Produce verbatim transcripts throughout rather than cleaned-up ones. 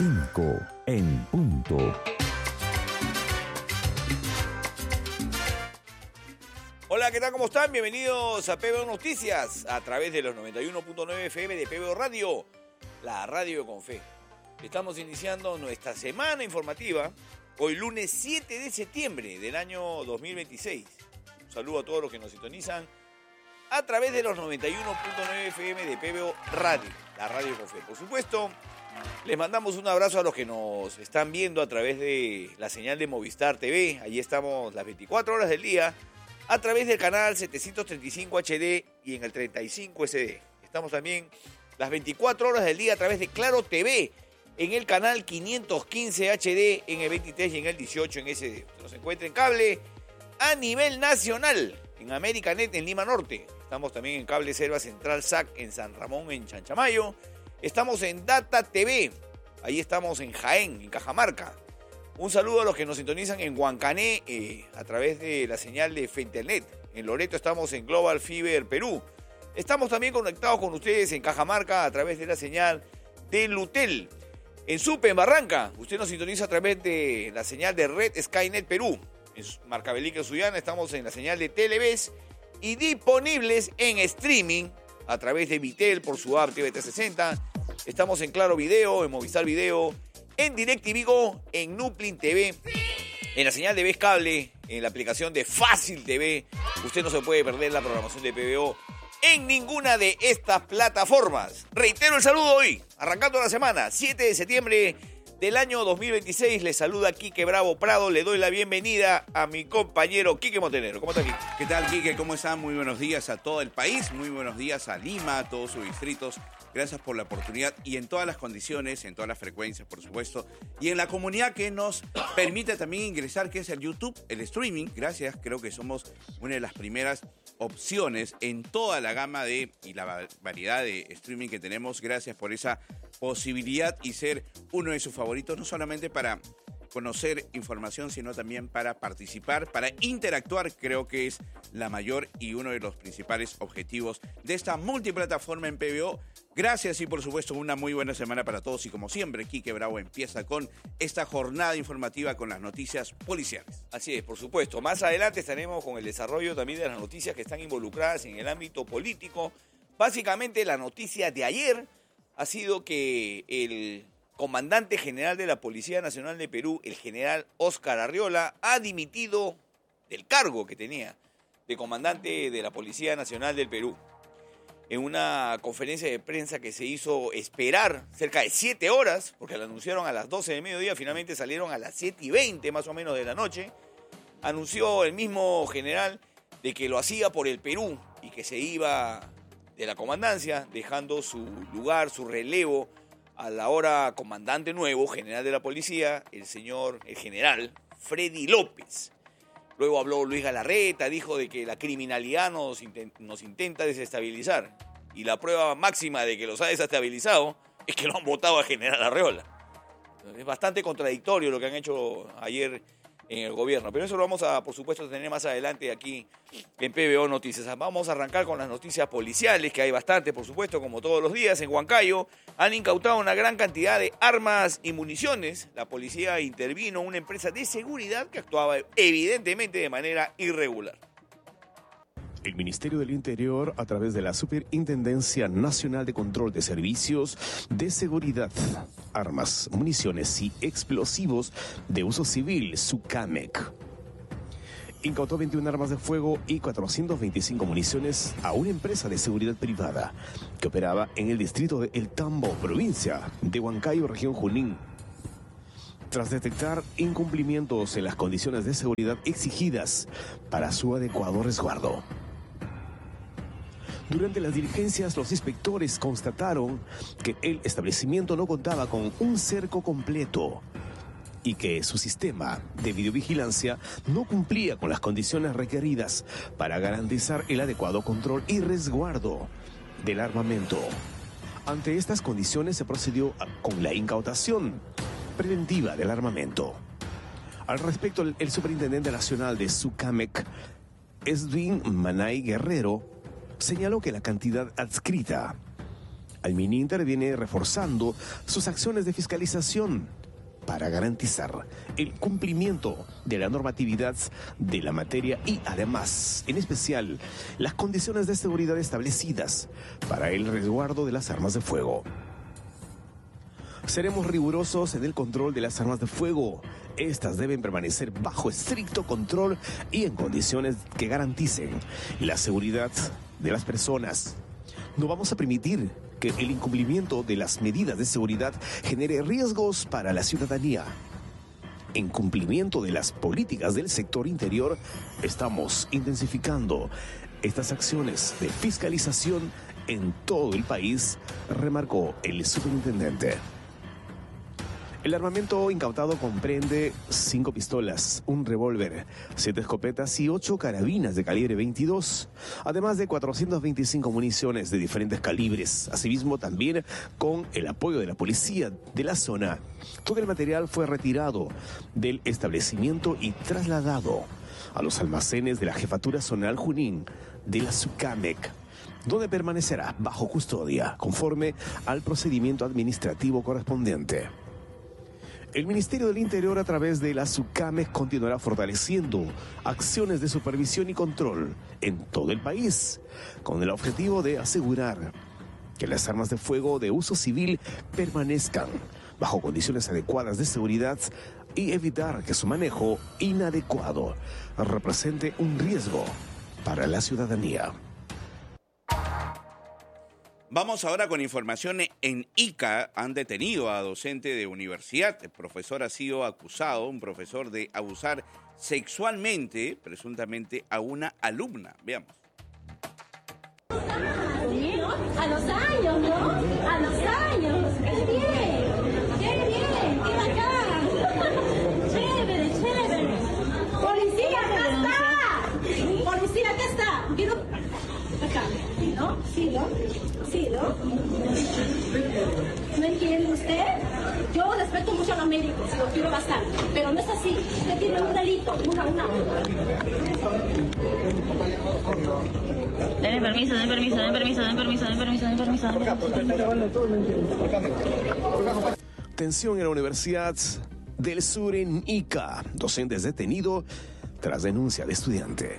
cinco en punto. Hola, ¿qué tal? ¿Cómo están? Bienvenidos a P B O Noticias a través de los noventa y uno punto nueve F M de P B O Radio, la radio con fe. Estamos iniciando nuestra semana informativa hoy lunes siete de septiembre del año dos mil veintiséis. Un saludo a todos los que nos sintonizan a través de los noventa y uno punto nueve F M de P B O Radio, la radio con fe. Por supuesto, les mandamos un abrazo a los que nos están viendo a través de la señal de Movistar T V. Allí estamos las veinticuatro horas del día a través del canal setecientos treinta y cinco H D y en el treinta y cinco S D. Estamos también las veinticuatro horas del día a través de Claro T V en el canal quinientos quince H D, en el veintitrés y en el dieciocho en S D. Usted nos encuentra en cable a nivel nacional en Americanet en Lima Norte. Estamos también en Cable Selva Central S A C en San Ramón en Chanchamayo. Estamos en Data T V. Ahí estamos en Jaén, en Cajamarca. Un saludo a los que nos sintonizan en Huancané eh, a través de la señal de Fentelnet. En Loreto estamos en Global Fiber Perú. Estamos también conectados con ustedes en Cajamarca a través de la señal de Lutel. En Supe, en Barranca, usted nos sintoniza a través de la señal de Red Skynet Perú. En Marcabelica, Suyana, estamos en la señal de Televes y disponibles en streaming a través de Vitel por su app T V trescientos sesenta. Estamos en Claro Video, en Movistar Video, en DirecTV Go, en Nuplin T V, en la señal de Vez Cable, en la aplicación de Fácil T V. Usted no se puede perder la programación de P B O en ninguna de estas plataformas. Reitero el saludo hoy, arrancando la semana, siete de septiembre del año dos mil veintiséis. Les saluda Quique Bravo Prado. Le doy la bienvenida a mi compañero Quique Montenegro. ¿Cómo está, Quique? ¿Qué tal, Quique? ¿Cómo están? Muy buenos días a todo el país, muy buenos días a Lima, a todos sus distritos. Gracias por la oportunidad y en todas las condiciones, en todas las frecuencias, por supuesto. Y en la comunidad que nos permite también ingresar, que es el YouTube, el streaming. Gracias, creo que somos una de las primeras opciones en toda la gama de y la variedad de streaming que tenemos. Gracias por esa posibilidad y ser uno de sus favoritos, no solamente para conocer información, sino también para participar, para interactuar. Creo que es la mayor y uno de los principales objetivos de esta multiplataforma en P B O. Gracias y por supuesto una muy buena semana para todos y como siempre, Quique Bravo empieza con esta jornada informativa con las noticias policiales. Así es, por supuesto. Más adelante estaremos con el desarrollo también de las noticias que están involucradas en el ámbito político. Básicamente la noticia de ayer ha sido que el comandante general de la Policía Nacional de Perú, el general Óscar Arriola, ha dimitido del cargo que tenía de comandante de la Policía Nacional del Perú. En una conferencia de prensa que se hizo esperar cerca de siete horas, porque la anunciaron a las doce del mediodía, finalmente salieron a las siete y veinte más o menos de la noche, anunció el mismo general de que lo hacía por el Perú y que se iba de la comandancia, dejando su lugar, su relevo, al ahora comandante nuevo, general de la policía, el señor, el general Freddy López. Luego habló Luis Galarreta, dijo de que la criminalidad nos, intent- nos intenta desestabilizar. Y la prueba máxima de que los ha desestabilizado es que lo han votado a general Arriola. Es bastante contradictorio lo que han hecho ayer en el gobierno. Pero eso lo vamos a, por supuesto, tener más adelante aquí en P B O Noticias. Vamos a arrancar con las noticias policiales, que hay bastante, por supuesto, como todos los días. En Huancayo han incautado una gran cantidad de armas y municiones. La policía intervino en una empresa de seguridad que actuaba evidentemente de manera irregular. El Ministerio del Interior, a través de la Superintendencia Nacional de Control de Servicios de Seguridad, Armas, Municiones y Explosivos de Uso Civil, SUCAMEC, incautó veintiuna armas de fuego y cuatrocientas veinticinco municiones a una empresa de seguridad privada que operaba en el distrito de El Tambo, provincia de Huancayo, región Junín. Tras detectar incumplimientos en las condiciones de seguridad exigidas para su adecuado resguardo. Durante las diligencias, los inspectores constataron que el establecimiento no contaba con un cerco completo y que su sistema de videovigilancia no cumplía con las condiciones requeridas para garantizar el adecuado control y resguardo del armamento. Ante estas condiciones se procedió con la incautación preventiva del armamento. Al respecto, el, el superintendente nacional de SUCAMEC, Edwin Manay Guerrero, señaló que la cantidad adscrita Almininter viene reforzando sus acciones de fiscalización para garantizar el cumplimiento de la normatividad de la materia y además, en especial, las condiciones de seguridad establecidas para el resguardo de las armas de fuego. Seremos rigurosos en el control de las armas de fuego. Estas deben permanecer bajo estricto control y en condiciones que garanticen la seguridad de las personas. No vamos a permitir que el incumplimiento de las medidas de seguridad genere riesgos para la ciudadanía. En cumplimiento de las políticas del sector interior, estamos intensificando estas acciones de fiscalización en todo el país, remarcó el superintendente. El armamento incautado comprende cinco pistolas, un revólver, siete escopetas y ocho carabinas de calibre veintidós, además de cuatrocientas veinticinco municiones de diferentes calibres. Asimismo, también con el apoyo de la policía de la zona, todo el material fue retirado del establecimiento y trasladado a los almacenes de la Jefatura Zonal Junín de la SUCAMEC, donde permanecerá bajo custodia, conforme al procedimiento administrativo correspondiente. El Ministerio del Interior, a través de la SUCAMEC, continuará fortaleciendo acciones de supervisión y control en todo el país, con el objetivo de asegurar que las armas de fuego de uso civil permanezcan bajo condiciones adecuadas de seguridad y evitar que su manejo inadecuado represente un riesgo para la ciudadanía. Vamos ahora con información. En Ica han detenido a docente de universidad. El profesor ha sido acusado, un profesor, de abusar sexualmente, presuntamente, a una alumna. Veamos. A los años, ¿no? A los años. ¡Qué bien! ¡Qué bien! ¡Qué bacán! ¡Chévere, chévere! ¡Policía, acá está! ¡Policía, acá está! Quiero... Acá, ¿no? Sí, ¿no? Sí, ¿no? ¿No entiende usted? Yo respeto mucho a los médicos, los quiero bastante, pero no es así. Usted tiene un delito, una, una. Den permiso, den permiso, den permiso, den permiso, den permiso, den permiso, den permiso. Tensión en la Universidad del Sur en Ica. Docente es detenido tras denuncia de estudiante.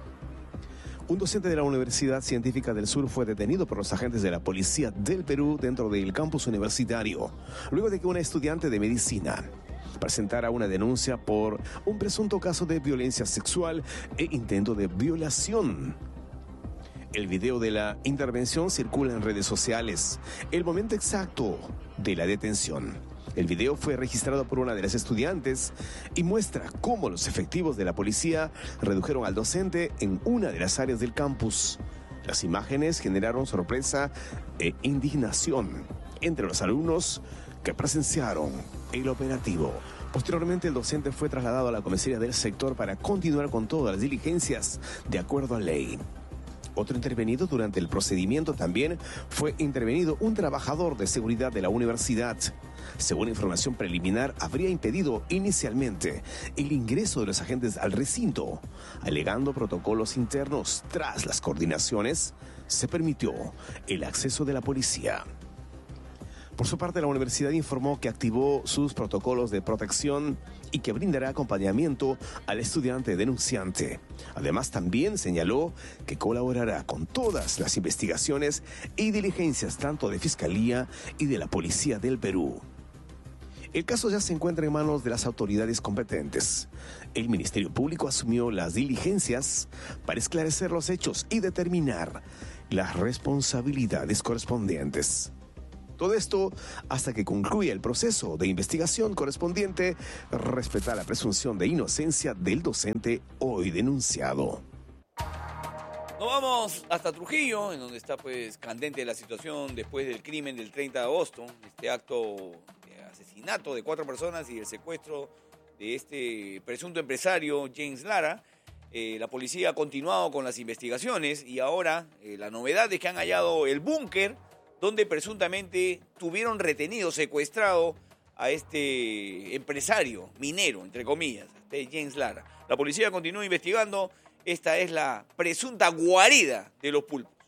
Un docente de la Universidad Científica del Sur fue detenido por los agentes de la Policía del Perú dentro del campus universitario, luego de que una estudiante de medicina presentara una denuncia por un presunto caso de violencia sexual e intento de violación. El video de la intervención circula en redes sociales. El momento exacto de la detención. El video fue registrado por una de las estudiantes y muestra cómo los efectivos de la policía redujeron al docente en una de las áreas del campus. Las imágenes generaron sorpresa e indignación entre los alumnos que presenciaron el operativo. Posteriormente, el docente fue trasladado a la comisaría del sector para continuar con todas las diligencias de acuerdo a ley. Otro intervenido durante el procedimiento también fue intervenido un trabajador de seguridad de la universidad. Según información preliminar, habría impedido inicialmente el ingreso de los agentes al recinto, alegando protocolos internos. Tras las coordinaciones, se permitió el acceso de la policía. Por su parte, la universidad informó que activó sus protocolos de protección y que brindará acompañamiento al estudiante denunciante. Además, también señaló que colaborará con todas las investigaciones y diligencias tanto de Fiscalía y de la Policía del Perú. El caso ya se encuentra en manos de las autoridades competentes. El Ministerio Público asumió las diligencias para esclarecer los hechos y determinar las responsabilidades correspondientes. Todo esto hasta que concluya el proceso de investigación correspondiente, respetar la presunción de inocencia del docente hoy denunciado. Nos vamos hasta Trujillo, en donde está pues candente la situación después del crimen del treinta de agosto, este acto de asesinato de cuatro personas y el secuestro de este presunto empresario James Lara. Eh, la policía ha continuado con las investigaciones y ahora eh, la novedad es que han hallado el búnker donde presuntamente tuvieron retenido, secuestrado a este empresario minero, entre comillas, de James Lara. La policía continúa investigando. Esta es la presunta guarida de los pulpos.